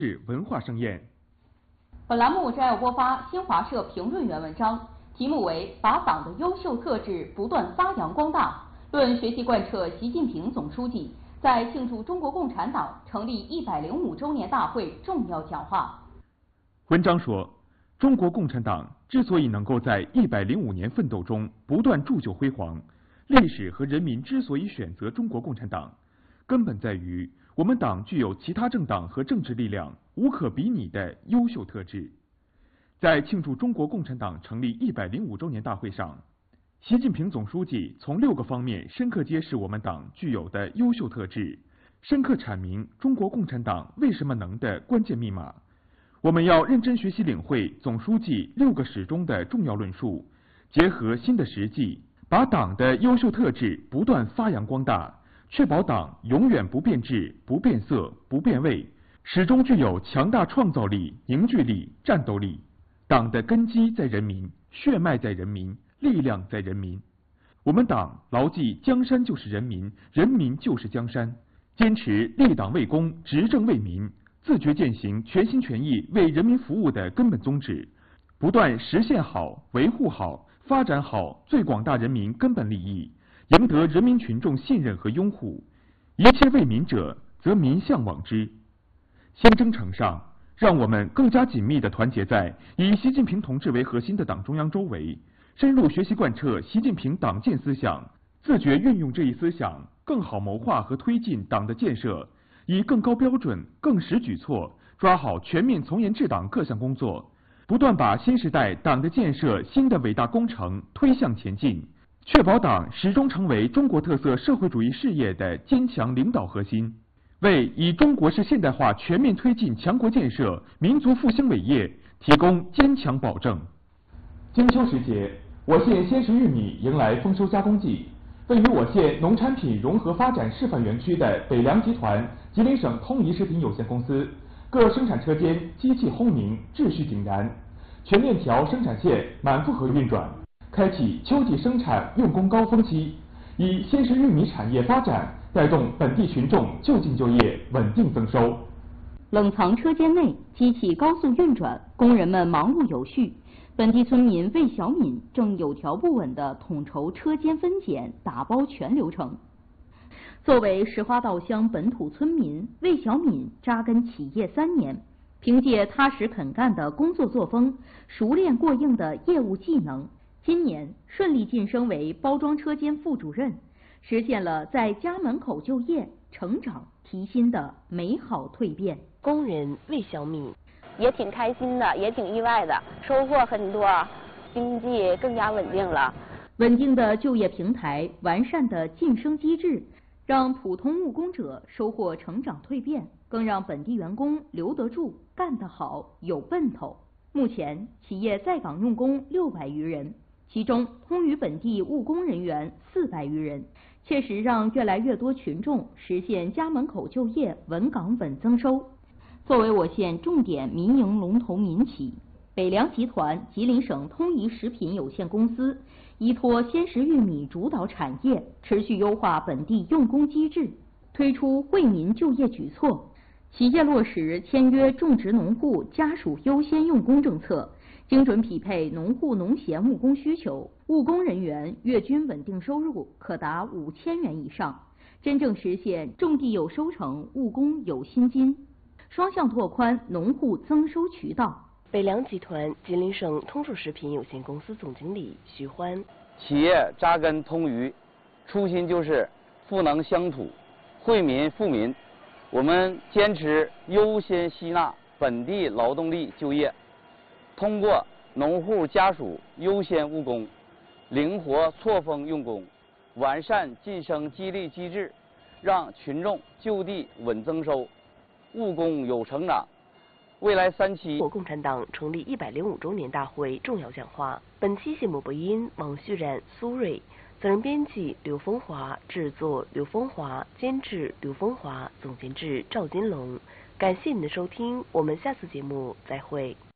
是文化盛宴。 本栏目摘要播发新华社评论员文章，题目为《把党的优秀特质不断发扬光大，论学习贯彻习近平总书记在庆祝中国共产党成立105周年大会重要讲话》。 文章说，中国共产党之所以能够在105年奋斗中不断铸就辉煌，历史和人民之所以选择中国共产党，根本在于我们党具有其他政党和政治力量无可比拟的优秀特质。在庆祝中国共产党成立105周年大会上，习近平总书记从6个方面深刻揭示我们党具有的优秀特质，深刻阐明中国共产党为什么能的关键密码。我们要认真学习领会总书记6个始终的重要论述，结合新的实际，把党的优秀特质不断发扬光大，确保党永远不变质、不变色、不变味，始终具有强大创造力、凝聚力、战斗力。党的根基在人民，血脉在人民，力量在人民。我们党牢记江山就是人民，人民就是江山，坚持立党为公、执政为民，自觉践行全心全意为人民服务的根本宗旨，不断实现好、维护好、发展好最广大人民根本利益，赢得人民群众信任和拥护。一切为民者，则民向往之。新征程上，让我们更加紧密地团结在以习近平同志为核心的党中央周围，深入学习贯彻习近平党建思想，自觉运用这一思想，更好谋划和推进党的建设，以更高标准、更实举措，抓好全面从严治党各项工作，不断把新时代党的建设新的伟大工程推向前进，确保党始终成为中国特色社会主义事业的坚强领导核心，为以中国式现代化全面推进强国建设、民族复兴伟业提供坚强保证。金秋时节，我县鲜食玉米迎来丰收加工季。位于我县农产品融合发展示范园区的北粮集团吉林省通宜食品有限公司各生产车间机器轰鸣，秩序井然，全链条生产线满负荷运转，开启秋季生产用工高峰期，以鲜食玉米产业发展带动本地群众就近就业，稳定增收。 冷藏车间内机器高速运转，工人们忙碌有序。本地村民魏小敏正有条不紊地统筹车间分拣、打包全流程。作为石花稻乡本土村民，魏小敏扎根企业3年，凭借踏实肯干的工作作风、熟练过硬的业务技能，今年顺利晋升为包装车间副主任，实现了在家门口就业、成长、提薪的美好蜕变。 工人魏小敏也挺开心的，也挺意外的，收获很多，经济更加稳定了。 稳定的就业平台，完善的晋升机制，让普通务工者收获成长蜕变，更让本地员工留得住、干得好、有奔头。目前，企业在岗用工600余人，其中通于本地务工人员400余人，切实让越来越多群众实现家门口就业、稳岗稳增收。作为我县重点民营龙头民企，北粮集团吉林省通宜食品有限公司依托鲜食玉米主导产业，持续优化本地用工机制，推出惠民就业举措，企业落实签约种植农户家属优先用工政策，精准匹配农户农闲务工需求，务工人员月均稳定收入可达5000元以上，真正实现种地有收成，务工有薪金。双向拓宽农户增收渠道。 北粮集团吉林省通数食品有限公司总经理徐欢： 企业扎根通渝，初心就是赋能乡土，惠民富民。我们坚持优先吸纳本地劳动力就业，通过农户家属优先务工，灵活错峰用工，完善晋升激励机制，让群众就地稳增收，务工有成长。未来3期中国共产党成立105周年大会重要讲话。本期节目播音王旭然、苏瑞，责任编辑刘风华，制作刘风华，监制刘风华，总监制赵金龙。感谢您的收听，我们下次节目再会。